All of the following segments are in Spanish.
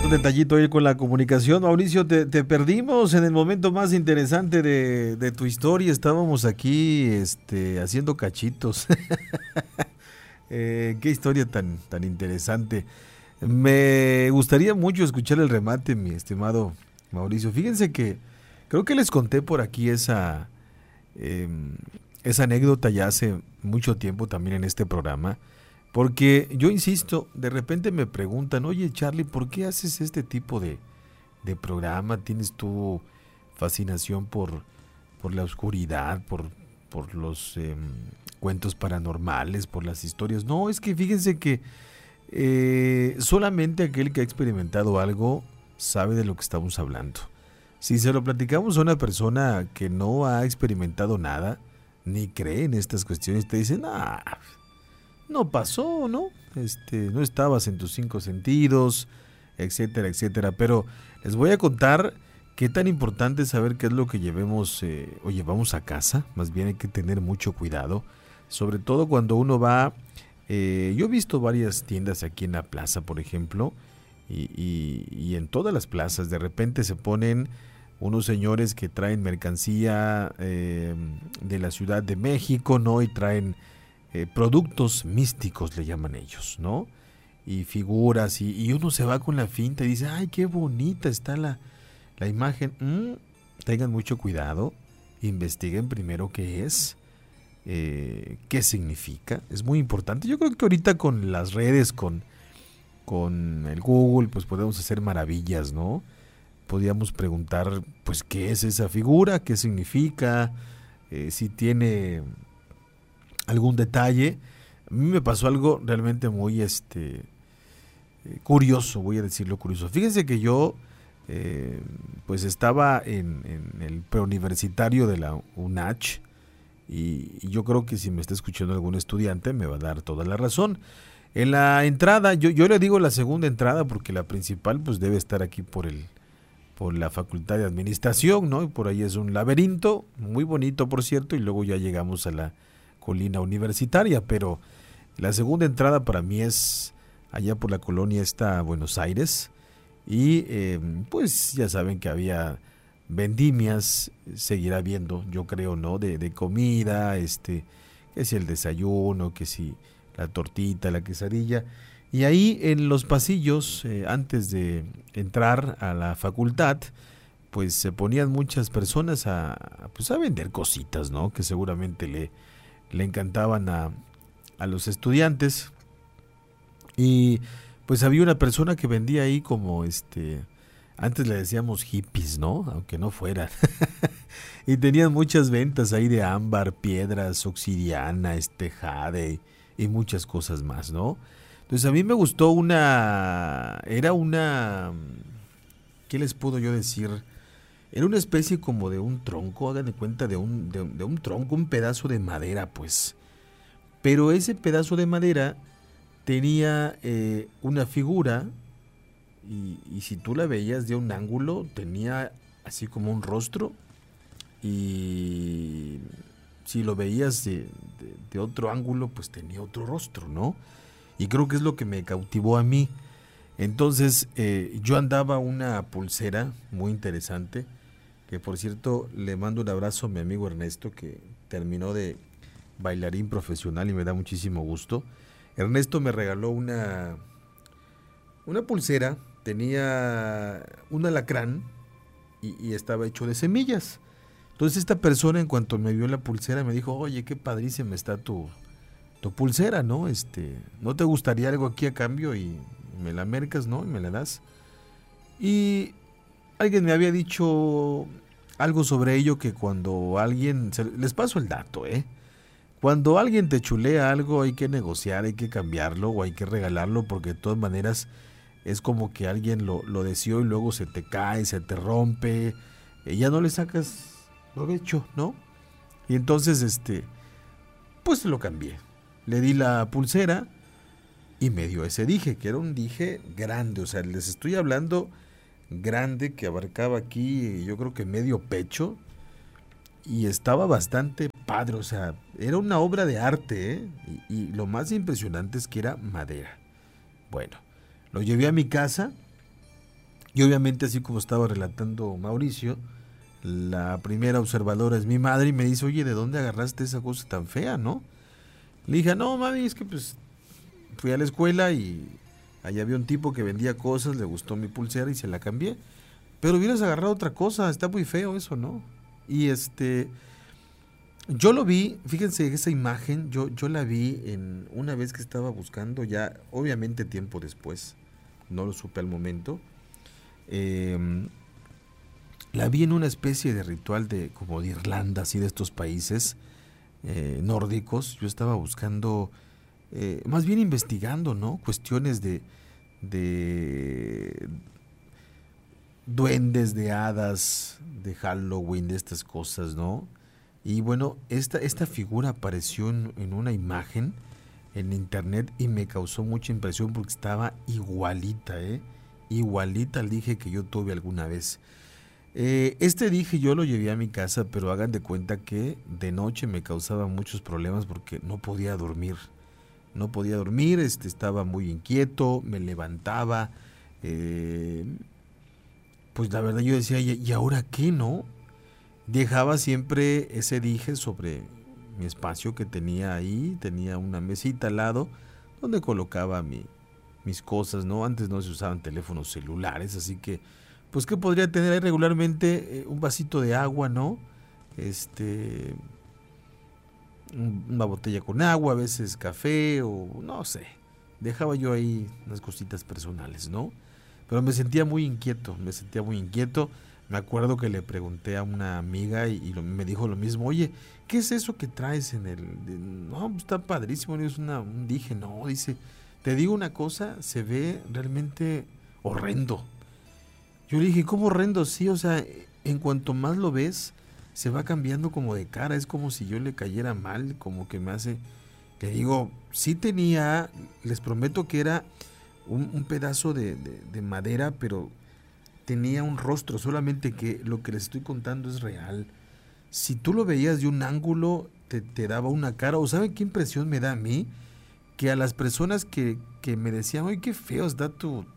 Un detallito ahí con la comunicación. Mauricio, te perdimos en el momento más interesante de tu historia. Estábamos aquí haciendo cachitos. Qué historia tan interesante. Me gustaría mucho escuchar el remate, mi estimado Mauricio. Fíjense que creo que les conté por aquí esa anécdota ya hace mucho tiempo también en este programa. Porque yo insisto, de repente me preguntan, oye Charlie, ¿por qué haces este tipo de programa? ¿Tienes tu fascinación por la oscuridad, por los cuentos paranormales, por las historias? No, es que fíjense que solamente aquel que ha experimentado algo sabe de lo que estamos hablando. Si se lo platicamos a una persona que no ha experimentado nada, ni cree en estas cuestiones, te dicen, no pasó, ¿no? No estabas en tus cinco sentidos, etcétera, etcétera. Pero les voy a contar qué tan importante es saber qué es lo que llevemos o llevamos a casa. Más bien hay que tener mucho cuidado, sobre todo cuando uno va. Yo he visto varias tiendas aquí en la plaza, por ejemplo, y en todas las plazas de repente se ponen unos señores que traen mercancía de la Ciudad de México, ¿no? Y traen productos místicos, le llaman ellos, ¿no? Y figuras, y uno se va con la finta y dice, ay, qué bonita está la imagen. Tengan mucho cuidado, investiguen primero qué es, qué significa, es muy importante. Yo creo que ahorita con las redes, con el Google, pues podemos hacer maravillas, ¿no? Podríamos preguntar, pues, ¿qué es esa figura? ¿Qué significa? Si tiene algún detalle. A mí me pasó algo realmente muy curioso, voy a decirlo curioso. Fíjense que yo pues estaba en el preuniversitario de la UNACH y yo creo que si me está escuchando algún estudiante me va a dar toda la razón. En la entrada, yo le digo la segunda entrada porque la principal pues debe estar aquí por la Facultad de Administración, ¿no? Y por ahí es un laberinto, muy bonito por cierto, y luego ya llegamos a la colina universitaria, pero la segunda entrada para mí es allá por la colonia Buenos Aires y pues ya saben que había vendimias, seguirá habiendo, yo creo, ¿no? De comida, que si el desayuno, que si la tortita, la quesadilla, y ahí en los pasillos, antes de entrar a la facultad, pues se ponían muchas personas a vender cositas, ¿no? Que seguramente le encantaban a los estudiantes. Y pues había una persona que vendía ahí como antes le decíamos hippies, ¿no? Aunque no fueran. Y tenían muchas ventas ahí de ámbar, piedras, obsidiana, jade y muchas cosas más, ¿no? Entonces a mí me gustó era una, ¿qué les puedo yo decir? Era una especie como de un tronco, hagan de cuenta de un tronco, un pedazo de madera, pues. Pero ese pedazo de madera tenía una figura y si tú la veías de un ángulo, tenía así como un rostro y si lo veías de otro ángulo, pues tenía otro rostro, ¿no? Y creo que es lo que me cautivó a mí. Entonces yo andaba una pulsera muy interesante, que por cierto le mando un abrazo a mi amigo Ernesto, que terminó de bailarín profesional y me da muchísimo gusto. Ernesto me regaló una pulsera, tenía un alacrán y estaba hecho de semillas. Entonces esta persona, en cuanto me vio la pulsera, me dijo, oye, qué padrísima está tu pulsera, ¿no? ¿No te gustaría algo aquí a cambio? Y me la mercas, ¿no? Y me la das. Y alguien me había dicho algo sobre ello, que cuando alguien, les paso el dato, cuando alguien te chulea algo hay que negociar, hay que cambiarlo o hay que regalarlo, porque de todas maneras es como que alguien lo deseó y luego se te cae, se te rompe, y ya no le sacas provecho, ¿no? Y entonces pues lo cambié. Le di la pulsera y me dio ese dije, que era un dije grande, o sea, les estoy hablando grande, que abarcaba aquí yo creo que medio pecho y estaba bastante padre, o sea, era una obra de arte, y lo más impresionante es que era madera. Bueno, lo llevé a mi casa Y obviamente, así como estaba relatando Mauricio, la primera observadora es mi madre y me dice, oye, ¿de dónde agarraste esa cosa tan fea, no? Le dije, no, mami, es que pues fui a la escuela y allá había un tipo que vendía cosas, le gustó mi pulsera y se la cambié. Pero hubieras agarrado otra cosa, está muy feo eso, ¿no? Y yo lo vi, fíjense, esa imagen, yo la vi en una vez que estaba buscando, ya obviamente tiempo después, no lo supe al momento. eh, la vi en una especie de ritual de como de Irlanda, así de estos países nórdicos. Yo estaba buscando, más bien investigando, ¿no? Cuestiones de duendes, de hadas, de Halloween, de estas cosas, ¿no? Y bueno, esta figura apareció en una imagen en internet y me causó mucha impresión porque estaba igualita, ¿eh? Igualita al dije que yo tuve alguna vez. Este dije yo lo llevé a mi casa, pero hagan de cuenta que de noche me causaba muchos problemas porque no podía dormir. No podía dormir, estaba muy inquieto, me levantaba. eh, pues la verdad yo decía, ¿y ahora qué, no? Dejaba siempre ese dije sobre mi espacio que tenía ahí, tenía una mesita al lado donde colocaba mis cosas, ¿no? Antes no se usaban teléfonos celulares, así que, pues, ¿qué podría tener ahí regularmente? Un vasito de agua, ¿no? Este, una botella con agua, a veces café o no sé. Dejaba yo ahí unas cositas personales, ¿no? Pero me sentía muy inquieto, me sentía muy inquieto. Me acuerdo que le pregunté a una amiga me dijo lo mismo. Oye, ¿qué es eso que traes en no, pues está padrísimo, es dije, no, dice, te digo una cosa, se ve realmente horrendo. Yo le dije, ¿cómo horrendo? Sí, o sea, en cuanto más lo ves, se va cambiando como de cara, es como si yo le cayera mal, como que me hace... Le digo, sí tenía, les prometo que era un pedazo de madera, pero tenía un rostro, solamente que lo que les estoy contando es real. Si tú lo veías de un ángulo, te daba una cara, o ¿sabe qué impresión me da a mí? Que a las personas que me decían, oye, qué feo está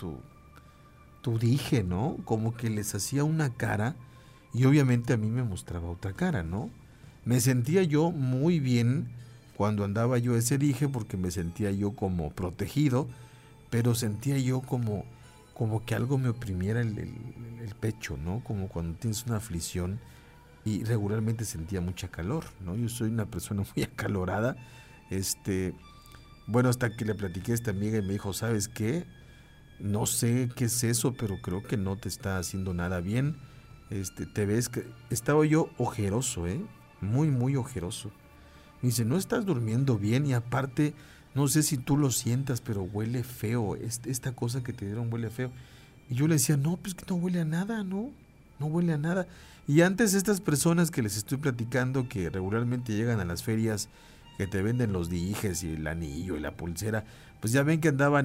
tu dije, ¿no? Como que les hacía una cara y obviamente a mí me mostraba otra cara, ¿no? Me sentía yo muy bien cuando andaba yo ese dije porque me sentía yo como protegido, pero sentía yo como que algo me oprimiera el pecho, ¿no? Como cuando tienes una aflicción y regularmente sentía mucha calor, ¿no? Yo soy una persona muy acalorada, bueno, hasta que le platiqué a esta amiga y me dijo, ¿sabes qué? No sé qué es eso, pero creo que no te está haciendo nada bien. Te ves que estaba yo ojeroso, muy, muy ojeroso. Me dice, no estás durmiendo bien y aparte, no sé si tú lo sientas, pero huele feo. Esta cosa que te dieron huele feo. Y yo le decía, no, pues que no huele a nada, ¿no? No huele a nada. Y antes estas personas que les estoy platicando, que regularmente llegan a las ferias, que te venden los dijes y el anillo y la pulsera, pues ya ven que andaban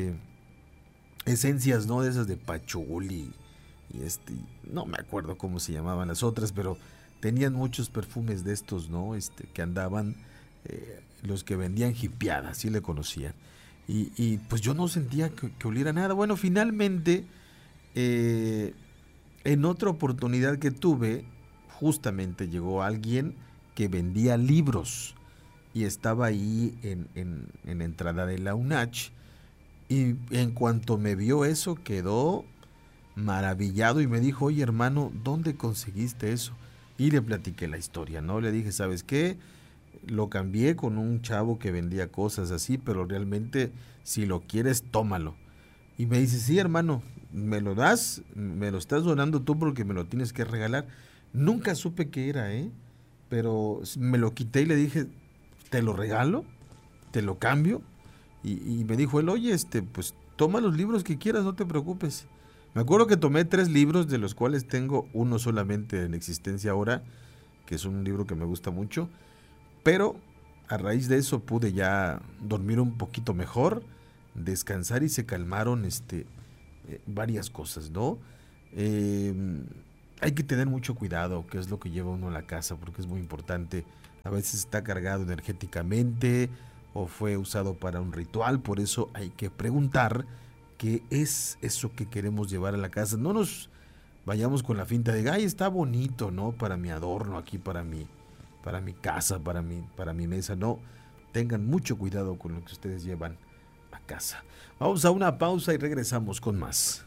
esencias, ¿no? De esas de pachuli y no me acuerdo cómo se llamaban las otras, pero tenían muchos perfumes de estos, ¿no? Que andaban, los que vendían jipeadas, sí le conocían. Y pues yo no sentía que oliera nada. Bueno, finalmente, eh, en otra oportunidad que tuve, justamente llegó alguien que vendía libros y estaba ahí en la entrada de la UNACH. Y en cuanto me vio eso, quedó maravillado y me dijo, oye hermano, ¿dónde conseguiste eso? Y le platiqué la historia, ¿no? Le dije, ¿sabes qué? Lo cambié con un chavo que vendía cosas así, pero realmente si lo quieres, tómalo. Y me dice, sí hermano, me lo das, me lo estás donando tú porque me lo tienes que regalar. Nunca supe qué era, ¿eh? Pero me lo quité y le dije, te lo regalo, te lo cambio. Y me dijo él, oye, pues toma los libros que quieras, no te preocupes. Me acuerdo que tomé 3 libros, de los cuales tengo uno solamente en existencia ahora, que es un libro que me gusta mucho, pero a raíz de eso pude ya dormir un poquito mejor, descansar y se calmaron varias cosas, ¿no? Eh, Hay que tener mucho cuidado, qué es lo que lleva uno a la casa, porque es muy importante. A veces está cargado energéticamente o fue usado para un ritual, por eso hay que preguntar qué es eso que queremos llevar a la casa. No nos vayamos con la finta de, ay, está bonito, ¿no? Para mi adorno aquí, para mi casa, para mi mesa. No, tengan mucho cuidado con lo que ustedes llevan a casa. Vamos a una pausa y regresamos con más.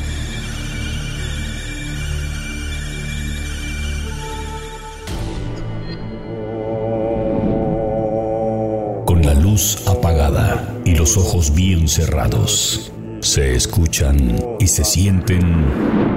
Con la luz apagada y los ojos bien cerrados, se escuchan y se sienten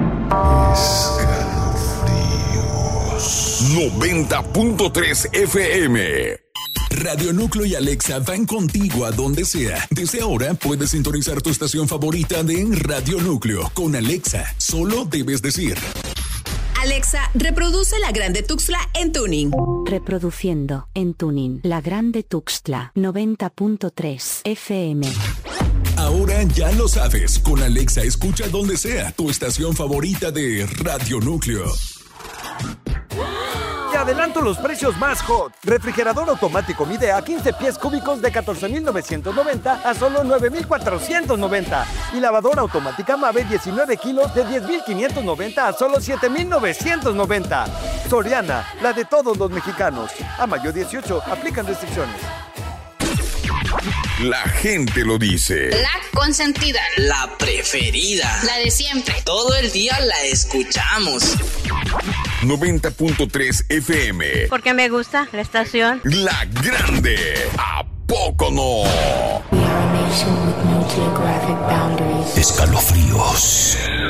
escalofríos. 90.3 FM. Radio Núcleo y Alexa van contigo a donde sea. Desde ahora puedes sintonizar tu estación favorita de Radio Núcleo. Con Alexa, solo debes decir: Alexa, reproduce La Grande Tuxtla en tuning. Reproduciendo en tuning La Grande Tuxtla 90.3 FM. Ahora ya lo sabes. Con Alexa escucha donde sea tu estación favorita de Radio Núcleo. Te adelanto los precios más hot. Refrigerador automático Midea 15 pies cúbicos de 14,990 a solo 9,490. Y lavadora automática Mave 19 kilos de 10,590 a solo 7,990. Soriana, la de todos los mexicanos. A mayo 18, aplican restricciones. La gente lo dice. La consentida. La preferida. La de siempre. Todo el día la escuchamos. 90.3 FM. Porque me gusta la estación. La Grande. ¿A poco no? Escalofríos.